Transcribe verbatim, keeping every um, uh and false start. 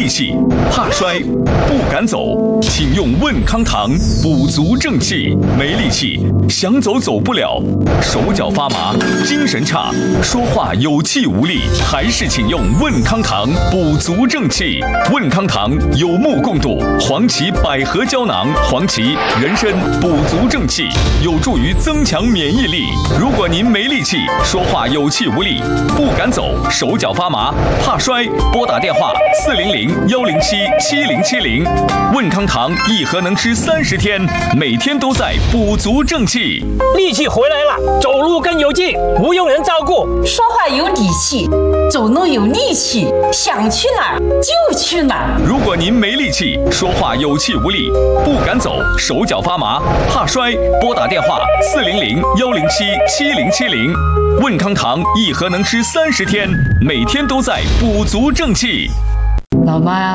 力气，怕摔，不敢走，请用问康堂补足正气。没力气，想走走不了，手脚发麻，精神差，说话有气无力，还是请用问康堂补足正气。问康堂有目共睹，黄芪百合胶囊，黄芪、人参补足正气，有助于增强免疫力。如果您没力气，说话有气无力，不敢走，手脚发麻，怕摔，拨打电话四零零幺零七七零七零。问康堂一盒能吃三十天，每天都在补足正气。 力气回来了，走路更有劲，不用人照顾， 说话有底气，走路有力气，想去哪儿就去哪儿。 如果您没力气，说话有气无力，不敢走，手脚发麻，怕摔，拨打电话四零零幺零七七零七零。问康堂一盒能吃三十天，每天都在补足正气。 老妈